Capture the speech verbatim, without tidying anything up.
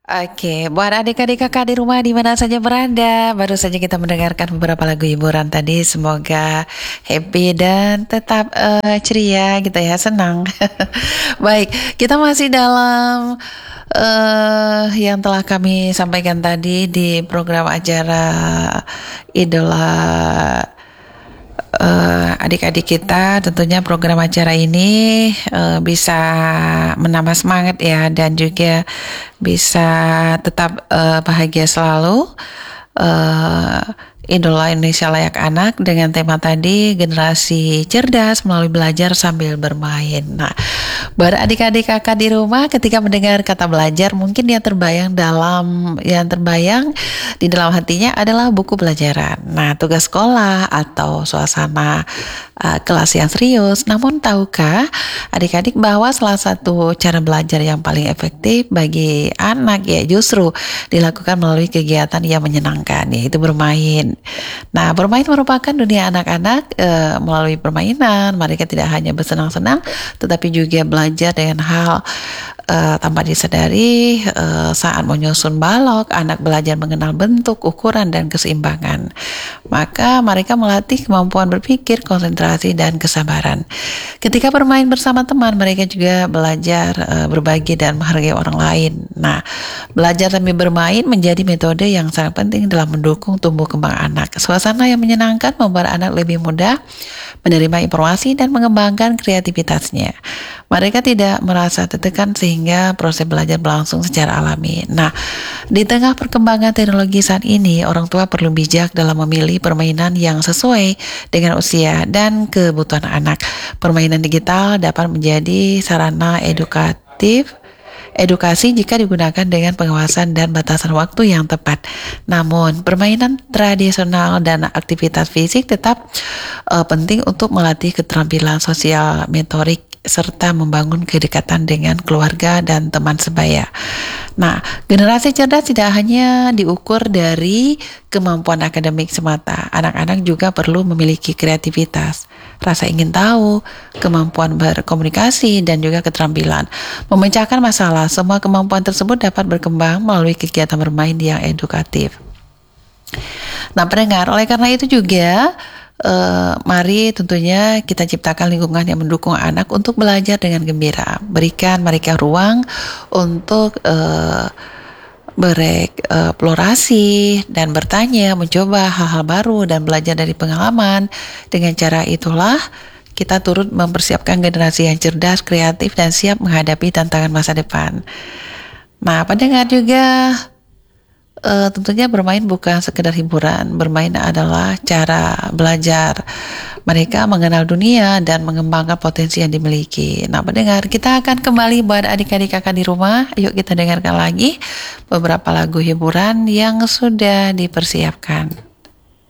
Oke, buat adik-adik kakak di rumah di mana saja berada, baru saja kita mendengarkan beberapa lagu hiburan tadi. Semoga happy dan tetap eh, ceria gitu ya, senang. Baik, kita masih dalam eh yang telah kami sampaikan tadi di program acara Idola eh, adik-adik kita. Tentunya program acara ini eh, bisa menambah semangat ya, dan juga bisa tetap eh, bahagia selalu. eh, Idola Indonesia Layak Anak dengan tema tadi, generasi cerdas melalui belajar sambil bermain. Nah, buat adik-adik kakak di rumah, ketika mendengar kata belajar, mungkin yang terbayang dalam yang terbayang di dalam hatinya adalah buku pelajaran. Nah, tugas sekolah atau suasana uh, kelas yang serius. Namun tahukah adik-adik bahwa salah satu cara belajar yang paling efektif bagi anak ya justru dilakukan melalui kegiatan yang menyenangkan, yaitu bermain. Nah, bermain merupakan dunia anak-anak. E, melalui permainan mereka tidak hanya bersenang-senang, tetapi juga belajar dengan hal e, tanpa disadari. E, saat menyusun balok, anak belajar mengenal bentuk, ukuran, dan keseimbangan. Maka mereka melatih kemampuan berpikir, konsentrasi, dan kesabaran. Ketika bermain bersama teman, mereka juga belajar e, berbagi dan menghargai orang lain. Nah, belajar sambil bermain menjadi metode yang sangat penting dalam mendukung tumbuh kembang anak. Suasana yang menyenangkan membuat anak lebih mudah menerima informasi dan mengembangkan kreativitasnya. Mereka tidak merasa tertekan sehingga proses belajar berlangsung secara alami. Nah, di tengah perkembangan teknologi saat ini, orang tua perlu bijak dalam memilih permainan yang sesuai dengan usia dan kebutuhan anak. Permainan digital dapat menjadi sarana edukatif edukasi jika digunakan dengan pengawasan dan batasan waktu yang tepat. Namun, permainan tradisional dan aktivitas fisik tetap uh, penting untuk melatih keterampilan sosial motorik serta membangun kedekatan dengan keluarga dan teman sebaya. Nah, generasi cerdas tidak hanya diukur dari kemampuan akademik semata. Anak-anak juga perlu memiliki kreativitas, rasa ingin tahu, kemampuan berkomunikasi, dan juga keterampilan memecahkan masalah. Semua kemampuan tersebut dapat berkembang melalui kegiatan bermain yang edukatif. Nah, pendengar, oleh karena itu juga Uh, mari tentunya kita ciptakan lingkungan yang mendukung anak untuk belajar dengan gembira. Berikan mereka ruang untuk uh, bereksplorasi dan bertanya, mencoba hal-hal baru dan belajar dari pengalaman. Dengan cara itulah kita turut mempersiapkan generasi yang cerdas, kreatif, dan siap menghadapi tantangan masa depan. Nah, pendengar juga Uh, tentunya bermain bukan sekedar hiburan. Bermain adalah cara belajar mereka mengenal dunia dan mengembangkan potensi yang dimiliki. Nah, pendengar, kita akan kembali buat adik-adik kakak di rumah. Yuk kita dengarkan lagi beberapa lagu hiburan yang sudah dipersiapkan.